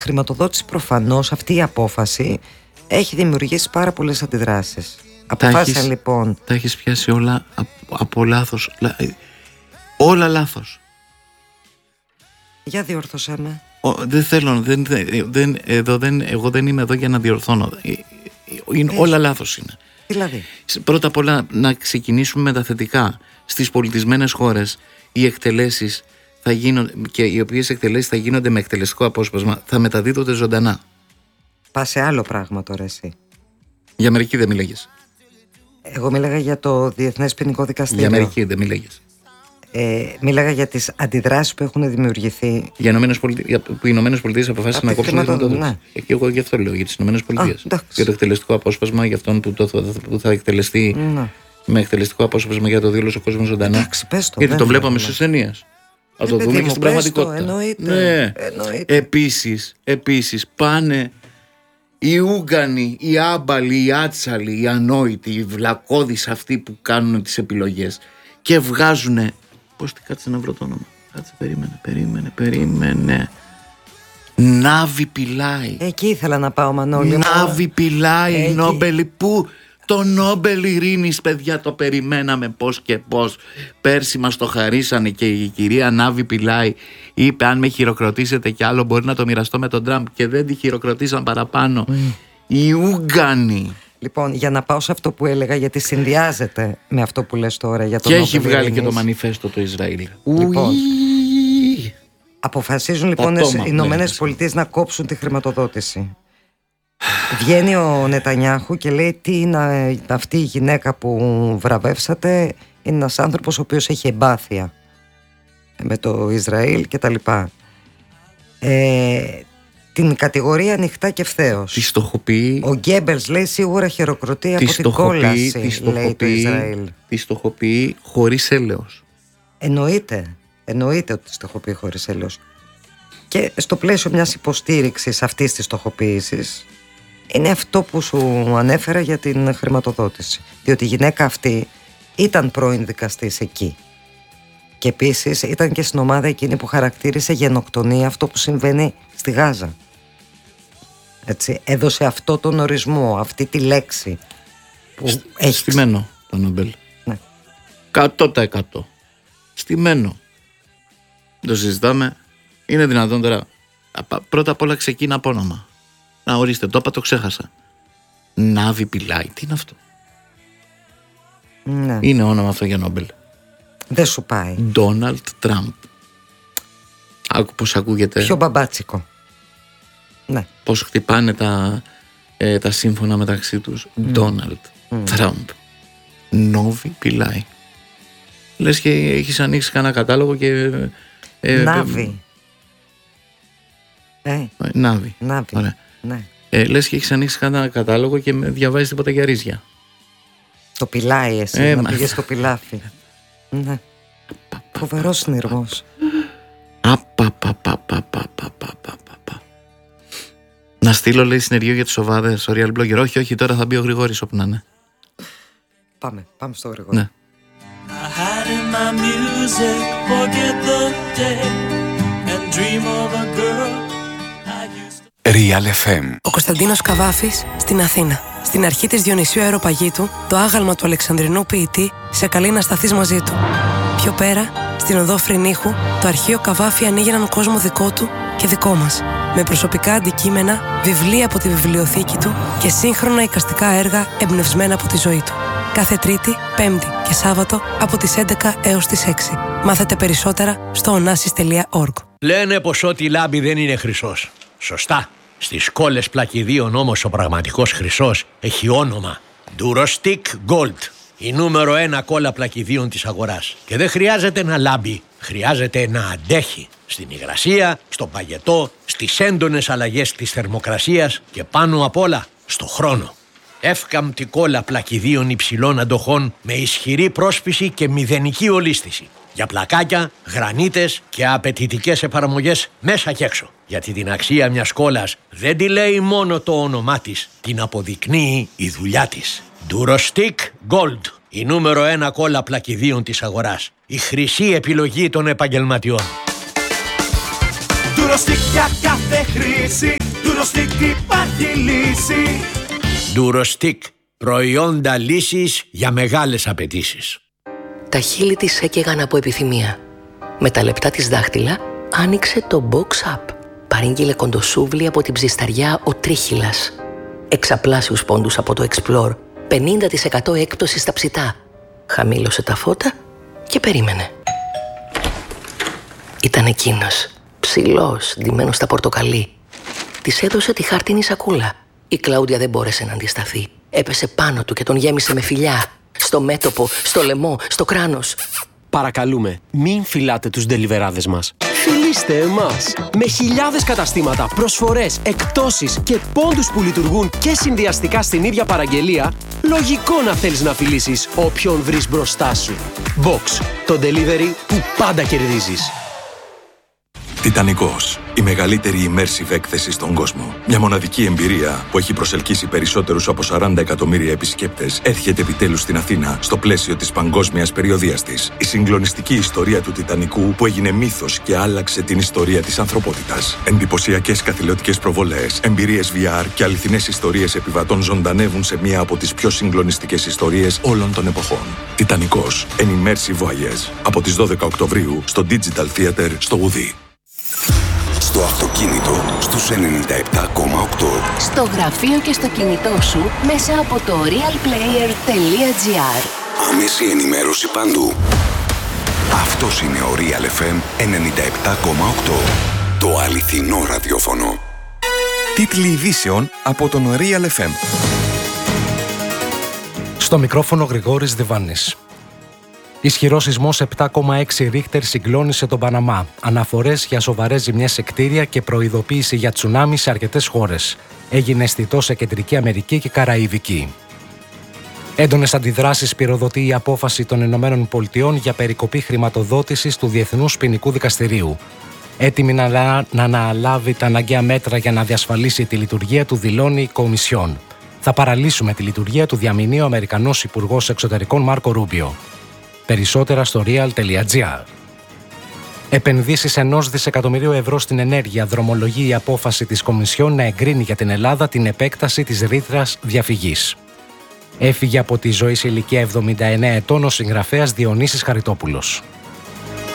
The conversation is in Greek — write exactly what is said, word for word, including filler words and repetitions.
χρηματοδότηση προφανώς αυτή η απόφαση έχει δημιουργήσει πάρα πολλές αντιδράσεις. Αποφάσισαν λοιπόν. Τα έχεις πιάσει όλα από, από λάθος. Όλα λάθος. Για διόρθωσέ με. Ο, δεν θέλω, δεν, δεν, εδώ δεν, εγώ δεν είμαι εδώ για να διορθώνω. Είναι, όλα λάθος είναι. Δηλαδή. Πρώτα απ' όλα να ξεκινήσουμε με τα θετικά. Στις πολιτισμένες χώρες οι εκτελέσεις θα γίνονται, και οι οποίες εκτελέσεις θα γίνονται με εκτελεστικό απόσπασμα, θα μεταδίδονται ζωντανά. Πας σε άλλο πράγμα τώρα εσύ. Για Αμερική δεν μιλάγες. Εγώ μίλαγα για το Διεθνές Ποινικό Δικαστήριο. Για Αμερική δεν μιλάγες. Ε, μίλαγα για τις αντιδράσεις που έχουν δημιουργηθεί. Για Ηνωμένες Πολιτείες, που οι Ηνωμένες Πολιτείες αποφάσισαν να κόψουν τη χρηματοδότηση. Ναι. Και εγώ γι' αυτό λέω, για τις Ηνωμένες Πολιτείες. Για το εκτελεστικό απόσπασμα, για αυτόν που, το, που θα εκτελεστεί. Ναι. Με εκτελεστικό απόσπασμα για το δήλωσε ο κόσμος ζωντανά. Εντάξει, πες το, γιατί το βλέπαμε ναι. στις ταινίες. Θα ε, το δούμε και στην πραγματικότητα. Το, εννοείται, ναι. εννοείται. Επίσης, επίσης πάνε οι Ούγγανοι, οι Άμπαλοι, οι Άτσαλοι, οι Ανόητοι, οι Βλακώδεις αυτοί που κάνουν τις επιλογές και βγάζουνε. Πώς τι κάτσε να βρω το όνομα. Κάτσε, περίμενε, περίμενε, περίμενε. Νάβη Πιλάι. Εκεί ήθελα να πάω, Μανώλη. Νάβη Πιλάι, Εκεί... Νόμπελ. Πού? Το Νόμπελ Ειρήνης, παιδιά, το περιμέναμε πώς και πώς. Πέρσι μας το χαρίσανε και η κυρία Νάβη Πιλάι είπε αν με χειροκροτήσετε κι άλλο μπορεί να το μοιραστώ με τον Τραμπ, και δεν τη χειροκροτήσαν παραπάνω. Mm. Οι Ούγγανοι. Λοιπόν, για να πάω σε αυτό που έλεγα, γιατί συνδυάζεται με αυτό που λες τώρα για το και Νόμπελ έχει βγάλει Ειρήνης. Και το μανιφέστο το Ισραήλ. Λοιπόν, αποφασίζουν λοιπόν οι Ηνωμένες Πολιτείες να κόψουν τη χρηματοδότηση. Βγαίνει ο Νετανιάχου και λέει τι είναι αυτή η γυναίκα που βραβεύσατε. Είναι ένας άνθρωπος ο οποίος έχει εμπάθεια με το Ισραήλ και τα λοιπά. Ε, την κατηγορία ανοιχτά και ευθέως. Τη στοχοποιεί. Ο Γκέμπελς λέει σίγουρα χειροκροτεί από την κόλαση, λέει το Ισραήλ. Τη στοχοποιεί χωρίς έλεος. Εννοείται, εννοείται ότι τη στοχοποιεί χωρίς έλεος. Και στο πλαίσιο μιας υποστήριξης αυτής της στοχοποίησης είναι αυτό που σου ανέφερα για την χρηματοδότηση. Διότι η γυναίκα αυτή ήταν πρώην δικαστής εκεί. Και επίσης ήταν και στην ομάδα εκείνη που χαρακτήρισε γενοκτονία αυτό που συμβαίνει στη Γάζα. Έτσι, έδωσε αυτό τον ορισμό, αυτή τη λέξη που Σ, έχει... Στημένο το Νόμπελ. Ναι. εκατό τοις εκατό. Στημένο. Το συζητάμε. Είναι δυνατόν τώρα? Πρώτα απ' όλα ξεκίνα από όνομα. Να ορίστε, το είπα, το ξέχασα. Νάβη Πιλάι, τι είναι αυτό? Ναι. Είναι όνομα αυτό για Νόμπελ? Δεν σου πάει. Ντόναλτ Τραμπ. Άκου πως ακούγεται. Πιο μπαμπάτσικο. Ναι. Πως χτυπάνε τα, ε, τα σύμφωνα μεταξύ τους. Ντόναλτ Τραμπ. Νόβι Πιλάι. Λες και έχεις ανοίξει κανένα κατάλογο και... Ε, Νάβη. Ε. Νάβη. Νάβη. Ωραία. Ναι. Ε, λες και έχεις ανοίξει κανένα κατάλογο και διαβάζεις τίποτα για ρύζια. Το πιλάει εσύ, ε, να πήγες στο πιλάφι. Ναι. Φοβερός συνειρμός. Να στείλω, λέει, συνεργείο για τις οβάδες στο Real Blogger. Όχι, όχι, τώρα θα μπει ο Γρηγόρης όπου να είναι. Πάμε, πάμε στο Γρηγόρη. Ναι. Real εφ εμ. Ο Κωνσταντίνος Καβάφης στην Αθήνα. Στην αρχή της Διονυσίου Αεροπαγήτου, το άγαλμα του Αλεξανδρινού ποιητή σε καλεί να σταθείς μαζί του. Πιο πέρα, στην οδό Φρυνίχου, το αρχείο Καβάφη ανοίγει έναν κόσμο δικό του και δικό μας. Με προσωπικά αντικείμενα, βιβλία από τη βιβλιοθήκη του και σύγχρονα εικαστικά έργα εμπνευσμένα από τη ζωή του. Κάθε Τρίτη, Πέμπτη και Σάββατο από τις έντεκα έως τις έξι. Μάθετε περισσότερα στο onassis τελεία org. Λένε πως ό,τι λάμπει δεν είναι χρυσός. Σωστά. Στις κόλλες πλακιδίων όμως ο πραγματικός χρυσός έχει όνομα. Durostic Gold. Η νούμερο ένα κόλλα πλακιδίων της αγοράς. Και δεν χρειάζεται να λάμπει. Χρειάζεται να αντέχει. Στην υγρασία, στον παγετό, στις έντονες αλλαγές της θερμοκρασίας και πάνω απ' όλα στο χρόνο. Εύκαμπτη κόλλα πλακιδίων υψηλών αντοχών με ισχυρή πρόσφυση και μηδενική ολίσθηση. Για πλακάκια, γρανίτες και απαιτητικές εφαρμογές μέσα και έξω. Γιατί την αξία μιας κόλλας δεν τη λέει μόνο το όνομά της, την αποδεικνύει η δουλειά της. Durostic Gold, η νούμερο ένα κόλλα πλακιδίων της αγοράς. Η χρυσή επιλογή των επαγγελματιών. Durostick για κάθε χρήση, Durostick υπάρχει λύση. Durostick, προϊόντα λύσης για μεγάλες απαιτήσεις. Τα χείλη της έκαιγαν από επιθυμία. Με τα λεπτά της δάχτυλα άνοιξε το box up. Παρήγγειλε κοντοσούβλι από την ψισταριά ο Τρίχυλας. Εξαπλάσιους πόντους από το Explore, πενήντα τοις εκατό έκπτωση στα ψητά. Χαμήλωσε τα φώτα και περίμενε. Ήταν εκείνος, ψηλός, ντυμένος στα πορτοκαλί. Της έδωσε τη χάρτινη σακούλα. Η Κλάουντια δεν μπόρεσε να αντισταθεί. Έπεσε πάνω του και τον γέμισε με φιλιά. Στο μέτωπο, στο λαιμό, στο κράνος. Παρακαλούμε, μην φυλάτε τους ντελιβεράδες μας. Φιλήστε εμάς! Με χιλιάδες καταστήματα, προσφορές, εκπτώσεις και πόντους που λειτουργούν και συνδυαστικά στην ίδια παραγγελία, λογικό να θέλεις να φιλήσεις όποιον βρεις μπροστά σου. Box, το delivery που πάντα κερδίζεις. Τιτανικός, η μεγαλύτερη immersive έκθεση στον κόσμο. Μια μοναδική εμπειρία που έχει προσελκύσει περισσότερους από σαράντα εκατομμύρια επισκέπτες έρχεται επιτέλους στην Αθήνα στο πλαίσιο της παγκόσμιας περιοδείας της. Η συγκλονιστική ιστορία του Τιτανικού που έγινε μύθος και άλλαξε την ιστορία της ανθρωπότητας. Εντυπωσιακές καθηλωτικές προβολές, εμπειρίες βι αρ και αληθινές ιστορίες επιβατών ζωντανεύουν σε μία από τις πιο συγκλονιστικές ιστορίες όλων των εποχών. Τιτανικός, an immersive voyage. Από τις δώδεκα Οκτωβρίου στο Digital Theater στο Ουδί. Στο αυτοκίνητο στους ενενήντα επτά κόμμα οκτώ. Στο γραφείο και στο κινητό σου μέσα από το realplayer τελεία gr. Άμεση ενημέρωση παντού. Αυτός είναι ο Real εφ εμ ενενήντα επτά κόμμα οκτώ. Το αληθινό ραδιόφωνο. Τίτλοι ειδήσεων από τον Real εφ εμ. Στο μικρόφωνο Γρηγόρης Διβάνης. Ισχυρός σεισμός επτά κόμμα έξι Ρίχτερ συγκλώνησε τον Παναμά. Αναφορές για σοβαρές ζημιές σε κτίρια και προειδοποίηση για τσουνάμι σε αρκετές χώρες. Έγινε αισθητό σε Κεντρική Αμερική και Καραϊβική. Έντονες αντιδράσεις πυροδοτεί η απόφαση των Ηνωμένων Πολιτειών για περικοπή χρηματοδότησης του Διεθνούς Ποινικού Δικαστηρίου. Έτοιμη να, να αναλάβει τα αναγκαία μέτρα για να διασφαλίσει τη λειτουργία του, δηλώνει η Κομισιόν. Θα παραλύσουμε τη λειτουργία του, διαμηνεί ο Αμερικανός Υπουργός Εξωτερικών Μάρκο Ρούμπιο. Περισσότερα στο real τελεία gr. Επενδύσεις ενός δισεκατομμυρίου ευρώ στην ενέργεια δρομολογεί η απόφαση της Κομισιόν να εγκρίνει για την Ελλάδα την επέκταση της ρήτρας διαφυγής. Έφυγε από τη ζωή σε ηλικία εβδομήντα εννέα ετών ο συγγραφέας Διονύσης Χαριτόπουλος.